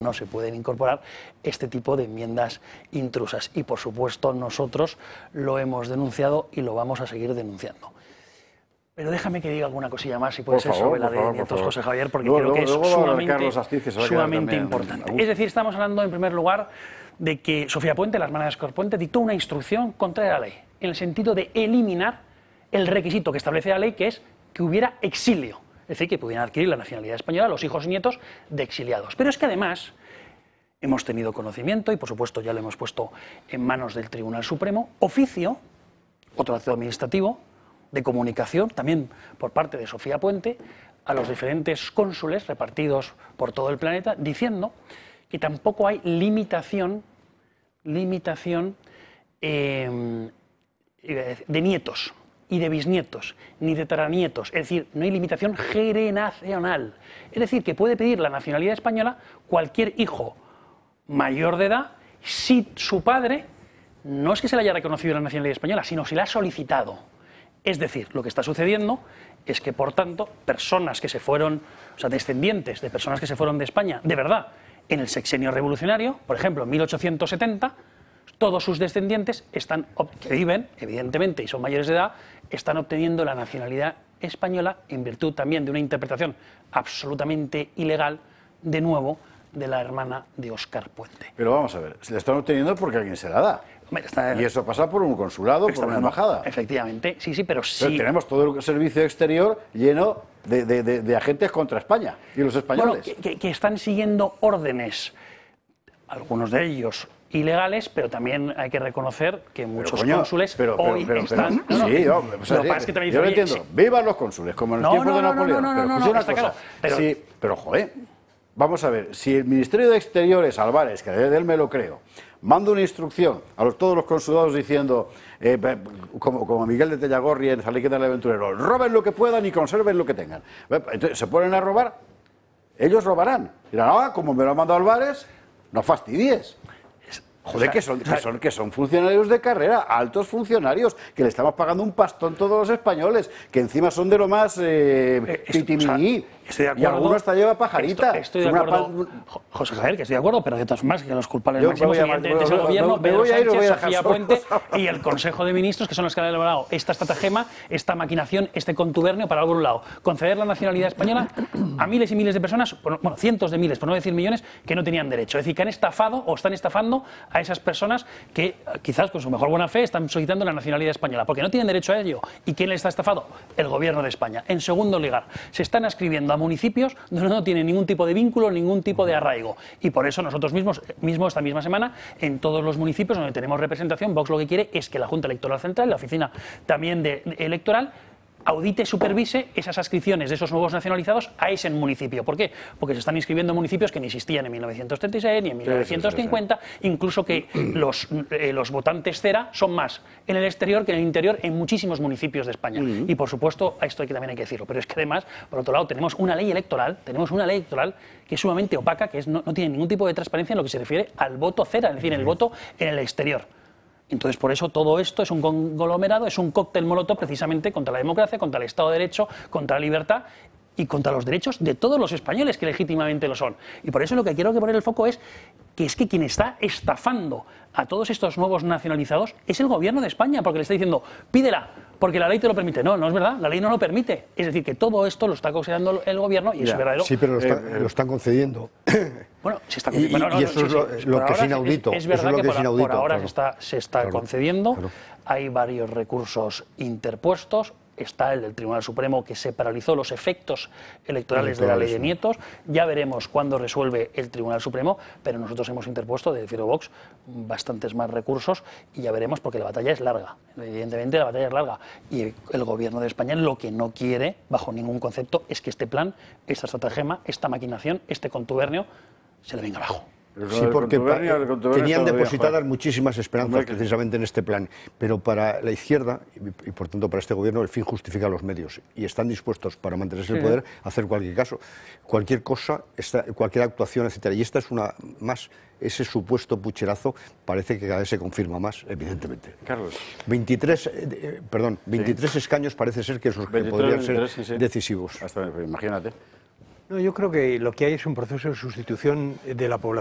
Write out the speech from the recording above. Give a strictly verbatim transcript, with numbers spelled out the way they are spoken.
no se pueden incorporar este tipo de enmiendas intrusas. Y, por supuesto, nosotros lo hemos denunciado y lo vamos a seguir denunciando. Pero déjame que diga alguna cosilla más, si puede por ser, favor, sobre la por de favor, Nietos, José Javier, porque luego, creo que luego, es luego sumamente, Astiz, sumamente importante. Es decir, estamos hablando, en primer lugar, de que Sofía Puente, la hermana de Óscar Puente, dictó una instrucción contraria a la ley, en el sentido de eliminar el requisito que establece la ley, que es que hubiera exilio. Es decir, que pudieran adquirir la nacionalidad española los hijos y nietos de exiliados. Pero es que además hemos tenido conocimiento, y por supuesto ya lo hemos puesto en manos del Tribunal Supremo, oficio, otro acto administrativo, de comunicación, también por parte de Sofía Puente, a los diferentes cónsules repartidos por todo el planeta, diciendo que tampoco hay limitación, limitación eh, de nietos y de bisnietos, ni de tataranietos, es decir, no hay limitación generacional. Es decir, que puede pedir la nacionalidad española cualquier hijo mayor de edad si su padre no es que se le haya reconocido la nacionalidad española, sino si la ha solicitado. Es decir, lo que está sucediendo es que, por tanto, personas que se fueron, o sea, descendientes de personas que se fueron de España, de verdad, en el sexenio revolucionario, por ejemplo, en mil ochocientos setenta, todos sus descendientes están, que viven, evidentemente, y son mayores de edad, están obteniendo la nacionalidad española en virtud también de una interpretación absolutamente ilegal, de nuevo, de la hermana de Óscar Puente. Pero vamos a ver, se la están obteniendo porque alguien se la da. Hombre, está, y eso pasa por un consulado, por una embajada. Efectivamente, sí, sí, pero sí. Entonces, tenemos todo el servicio exterior lleno de, de, de, de agentes contra España y los españoles. Bueno, que, que están siguiendo órdenes, algunos de ellos ilegales, pero también hay que reconocer que muchos pero, coño, cónsules pero, pero, hoy pero, pero, están... pero, no, no, sí, hombre, o sea, lo que pasa es que también yo lo dice, entiendo, sí. vivan los cónsules, como en el no, tiempo no, de no, Napoleón. No, no, pero, no, no, no, no está claro. Pero, sí, pero, joder, vamos a ver, si el Ministerio de Exteriores, Álvarez, que de él me lo creo, manda una instrucción a los, todos los consulados diciendo, eh, como, como Miguel de Tellagorri en Saliqueta del Aventurero, roben lo que puedan y conserven lo que tengan. Entonces, se ponen a robar, ellos robarán. Dirán, ah, como me lo ha mandado Álvarez, no fastidies. Joder, o sea, que, son, que, son, que son funcionarios de carrera, altos funcionarios, que le estamos pagando un pastón todos los españoles, que encima son de lo más eh, pitiminí. O sea, y alguno hasta lleva pajarita. Estoy, estoy de acuerdo, José Javier, que estoy de acuerdo, pero de todas formas que los culpables máximos evidentemente es el gobierno, Pedro Sánchez, Sofía Puente y el Consejo de Ministros, que son los que han elaborado esta estratagema, esta maquinación, este contubernio para algún lado. Conceder la nacionalidad española a miles y miles de personas, bueno, cientos de miles, por no decir millones, que no tenían derecho. Es decir, que han estafado o están estafando a esas personas que quizás con su mejor buena fe están solicitando la nacionalidad española, porque no tienen derecho a ello. ¿Y quién les está estafado? El gobierno de España. En segundo lugar, se están ascribiendo a municipios donde no tienen ningún tipo de vínculo, ningún tipo de arraigo. Y por eso nosotros mismos, mismo esta misma semana, en todos los municipios donde tenemos representación, Vox lo que quiere es que la Junta Electoral Central, la oficina también de, de electoral, audite y supervise esas adscripciones de esos nuevos nacionalizados a ese municipio. ¿Por qué? Porque se están inscribiendo municipios que ni existían en mil novecientos treinta y seis ni en mil novecientos cincuenta, sí, sí, sí. Incluso que los, eh, los votantes cera son más en el exterior que en el interior en muchísimos municipios de España. Uh-huh. Y por supuesto, a esto hay que, también hay que decirlo, pero es que además, por otro lado, tenemos una ley electoral, tenemos una ley electoral que es sumamente opaca, que es, no, no tiene ningún tipo de transparencia en lo que se refiere al voto cera, es decir, uh-huh. el voto en el exterior. Entonces, por eso todo esto es un conglomerado, es un cóctel molotov precisamente contra la democracia, contra el Estado de Derecho, contra la libertad y contra los derechos de todos los españoles que legítimamente lo son. Y por eso lo que quiero que poner el foco es que es que quien está estafando a todos estos nuevos nacionalizados es el gobierno de España, porque le está diciendo, pídela, porque la ley te lo permite. No, no es verdad, la ley no lo permite. Es decir, que todo esto lo está considerando el gobierno y ya. Es verdadero. Sí, pero lo, está, eh, lo están concediendo. Bueno, se está concediendo. Y, bueno, no, y eso no, es lo, sí, sí, lo que es inaudito. Es, es verdad es que, que por, es inaudito, por ahora claro. se está, se está claro, concediendo. Claro. Hay varios recursos interpuestos. Está el del Tribunal Supremo, que se paralizó los efectos electorales de la ley de nietos. Ya veremos cuándo resuelve el Tribunal Supremo, pero nosotros hemos interpuesto, de Fiero Vox, bastantes más recursos y ya veremos, porque la batalla es larga. Evidentemente la batalla es larga y el gobierno de España lo que no quiere, bajo ningún concepto, es que este plan, esta estratagema, esta maquinación, este contubernio, se le venga abajo. Sí, porque tenían depositadas muchísimas esperanzas precisamente en este plan, pero para la izquierda y, y por tanto para este gobierno el fin justifica los medios y están dispuestos para mantenerse en el poder a hacer cualquier caso, cualquier cosa, esta, cualquier actuación, etcétera. Y esta es una más, ese supuesto pucherazo parece que cada vez se confirma más, evidentemente. Carlos. veintitrés, eh, perdón, veintitrés sí. escaños parece ser que esos que podrían ser sí, sí. decisivos. Hasta, imagínate. No, yo creo que lo que hay es un proceso de sustitución de la población.